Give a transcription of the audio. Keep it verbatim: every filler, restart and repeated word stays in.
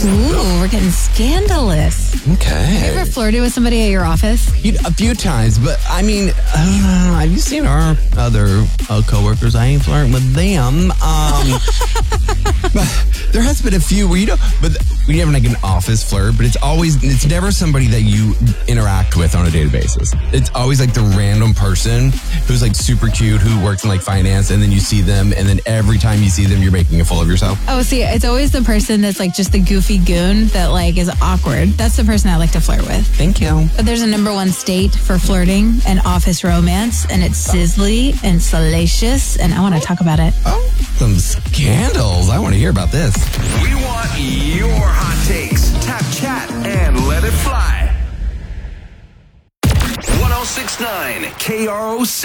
Ooh, we're getting scandalous. Okay. You ever flirted with somebody at your office? You know, a few times, but I mean, uh, have you seen our other uh, coworkers? I ain't flirting with them. Um, but there has been a few where you know, but we have like an office flirt, but it's always, it's never somebody that you interact with on a daily basis. It's always like the random person who's like super cute, who works in like finance, and then you see them, and then every time you see them, you're making a fool of yourself. Oh, see, it's always the person that's like just the goofy goon that like is awkward. That's the person I like to flirt with. Thank you. But there's a number one state for flirting and office romance, and it's sizzly and salacious, and I want to talk about it. Oh, some scandals. I want to hear about this. We want your hot takes. Tap chat and let it fly. one oh six point nine K R O C.